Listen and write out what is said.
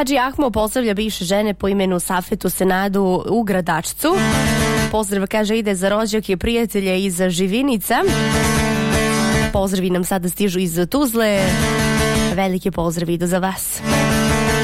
Hadži Ahmo pozdravlja bivše žene po imenu Safetu Senadu u Gradačcu. Pozdrav, kaže, ide za rođake i prijatelje iz Živinica. Pozdravi nam sada stižu iz Tuzle. Velike pozdravi idu za vas.